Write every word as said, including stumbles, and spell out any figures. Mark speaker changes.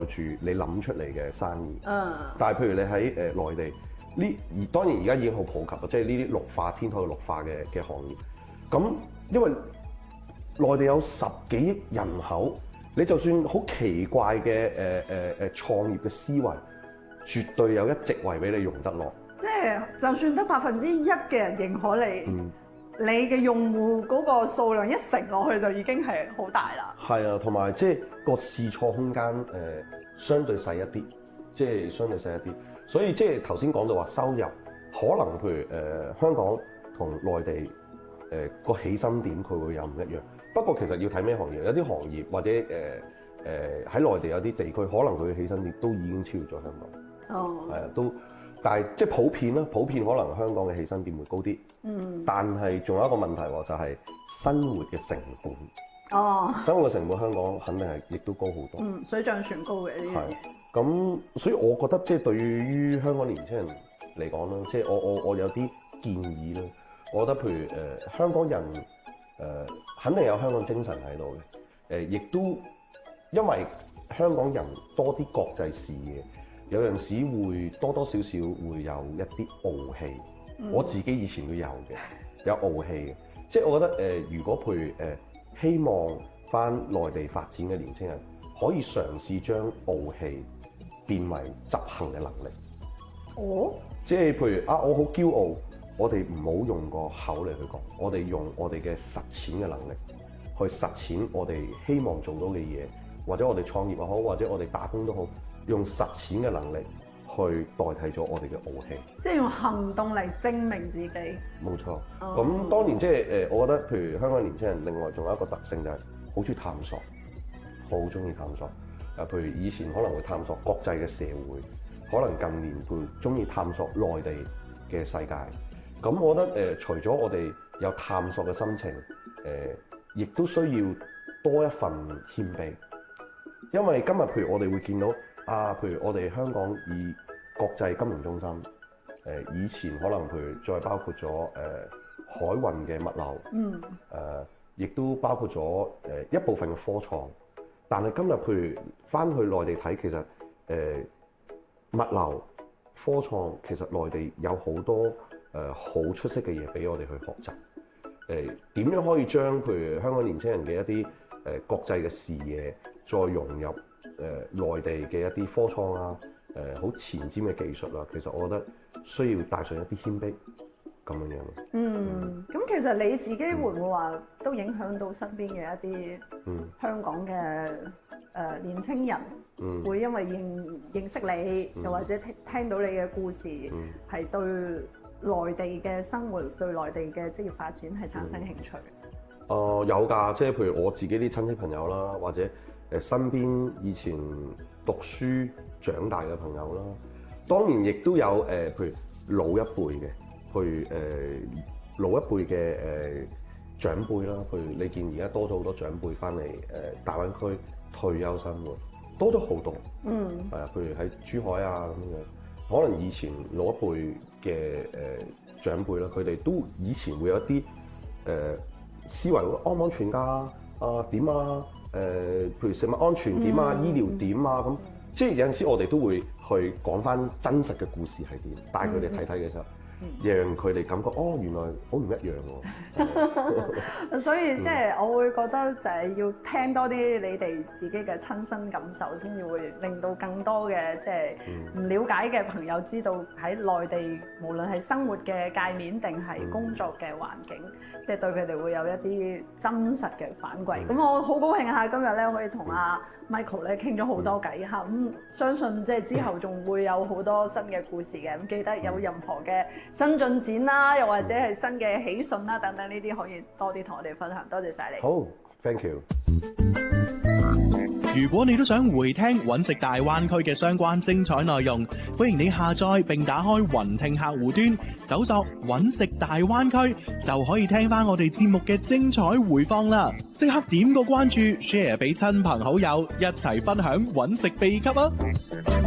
Speaker 1: 住你諗出嚟嘅生意。
Speaker 2: 嗯。
Speaker 1: 但係譬如你喺誒、呃、內地呢，而當然而家已經好普及啦，即係呢啲綠化天台綠化嘅嘅行業。咁因為內地有十幾億人口，你就算好奇怪嘅誒誒誒創業嘅思維，絕對有一席位俾你用得落。
Speaker 2: 即係就算得百分之一嘅人認可你，
Speaker 1: 嗯、
Speaker 2: 你嘅用戶嗰個數量一成落去就已經係好大啦。
Speaker 1: 係啊，同埋即係個試錯空間誒、呃、相對細一啲，即係相對細一啲。所以即係頭先講到話收入，可能譬如誒、呃、香港同內地誒個、呃、起薪點佢會有唔一樣。不過其實要睇咩行業，有啲行業或者誒誒喺內地有啲地區，可能佢嘅起薪點都已經超越咗香港。哦，係啊，都。但係即係普遍啦，普遍可能香港嘅起薪點會高啲。嗯。但係仲有一個問題喎，就係、是、生活嘅成本。哦。生活嘅成本香港肯定係亦都高好多。嗯，
Speaker 2: 水漲船高嘅呢樣嘢。
Speaker 1: 係。咁所以我覺得即係對於香港年輕人嚟講啦，即係我我我有啲建議啦。我覺得譬如誒、呃、香港人誒、呃、肯定有香港精神喺度嘅。誒、呃，亦都因為香港人多啲國際視野。有陣時會多多少少會有一啲傲氣，嗯、我自己以前都有嘅，有傲氣嘅。即係我覺得誒、呃，如果譬如誒、呃、希望返內地發展嘅年輕人，可以嘗試將傲氣變為執行嘅能力。哦，即係譬如啊，我好驕傲，我哋唔好用個口嚟去講，我哋用我哋嘅實踐嘅能力去實踐我哋希望做到嘅嘢，或者我哋創業又好，或者我哋打工都好。用實踐嘅能力去代替咗我哋嘅傲氣，
Speaker 2: 即係用行動嚟證明自己。
Speaker 1: 冇錯。咁、oh. 當然即係誒，我覺得譬如香港年輕人，另外仲有一個特性就係好中意探索，好中意探索。誒，譬如以前可能會探索國際嘅社會，可能近年會中意探索內地嘅世界。咁我覺得誒、呃，除咗我哋有探索嘅心情，誒、呃，亦都需要多一份謙卑，因為今日譬如我哋會見到。啊，譬如我哋香港以國際金融中心，誒、呃、以前可能譬如再包括咗誒、呃、海運嘅物流，嗯，誒亦、呃、都包括咗誒、呃、一部分嘅科創，但係今日譬如返去內地睇，其實誒、呃、物流科創其實內地有好多誒好、呃、出色嘅嘢俾我哋去學習，誒、呃、點樣可以將譬如香港年輕人嘅一啲誒、呃、國際嘅視野再融入。誒、呃、內地嘅一啲科創啊，誒、呃、好前瞻嘅技術啊，其實我覺得需要帶上一啲謙卑咁樣樣。嗯，咁、
Speaker 2: 嗯、其實你自己會唔會話都影響到身邊嘅一啲香港嘅誒、呃、年青人，嗯、會因為認認識你，又、嗯、或者聽聽到你嘅故事，係、嗯、對內地嘅生活、對內地嘅職業發展係產生興趣？誒、
Speaker 1: 嗯呃、有㗎，即係譬如我自己啲親戚朋友啦，或者。誒身邊以前讀書長大嘅朋友啦，當然亦都有誒、呃，譬如老一輩嘅，譬如誒、呃、老一輩嘅誒、呃、長輩啦，譬如你見而家多咗好多長輩翻嚟誒大灣區退休生活，多咗好多，嗯，係啊，譬如喺珠海啊咁樣，可能以前老一輩嘅誒、呃、長輩啦，佢哋都以前會有一啲誒、呃、思維會安唔安全㗎？啊點啊？誒、呃，譬如食物安全點啊，嗯、醫療點啊，咁即係有陣時我哋都會去講翻真實嘅故事係點，帶佢哋睇睇嘅時候，嗯、讓佢哋感覺哦，原來好唔一樣喎。
Speaker 2: 所以即係、嗯、我會覺得就係要聽多啲你哋自己嘅親身感受，先至會令到更多嘅即係唔了解嘅朋友知道喺內地無論係生活嘅界面定係工作嘅環境，即係、嗯、對佢哋會有一啲真實嘅反饋。咁、嗯、我好高興下今日咧可以同阿 Michael 咧傾咗好多偈嚇，咁、嗯、相信即係之後仲會有好多新嘅故事嘅。咁記得有任何嘅新進展啦，又或者係新嘅喜訊啦等等呢啲可以多啲同我哋分享。多謝晒你。
Speaker 1: 好 ，thank you。
Speaker 3: 如果你都想回聽揾食大灣區嘅相關精彩內容，歡迎你下載並打開雲聽客戶端，搜索揾食大灣區，就可以聽翻我哋節目嘅精彩回放啦！即刻點個關注 ，share 俾親朋好友，一齊分享揾食秘笈啊！